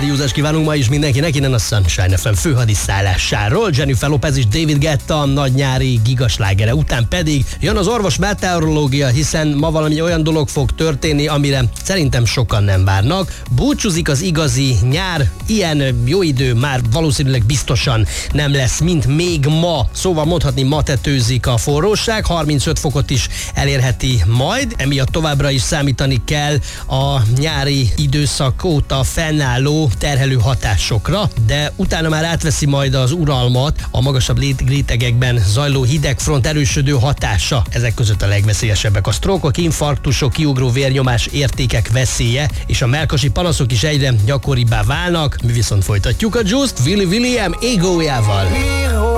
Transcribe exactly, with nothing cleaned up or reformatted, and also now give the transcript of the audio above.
rádiózást kívánunk ma is mindenkinek, innen a Sunshine ef em főhadiszállásáról. Jennifer Lopez és David Guetta nagy nyári gigaslágere után pedig jön az orvos meteorológia, hiszen ma valami olyan dolog fog történni, amire szerintem sokan nem várnak. Búcsúzik az igazi nyár, ilyen jó idő már valószínűleg biztosan nem lesz, mint még ma. Szóval mondhatni, ma tetőzik a forróság, harmincöt fokot is elérheti majd, emiatt továbbra is számítani kell a nyári időszak óta fennálló terhelő hatásokra, de utána már átveszi majd az uralmat a magasabb rétegekben zajló hidegfront erősödő hatása. Ezek között a legveszélyesebbek a sztrókok, infarktusok, kiugró vérnyomás értékek veszélye, és a mellkasi panaszok is egyre gyakoribbá válnak. Mi viszont folytatjuk a Juice-t Willy William égójával.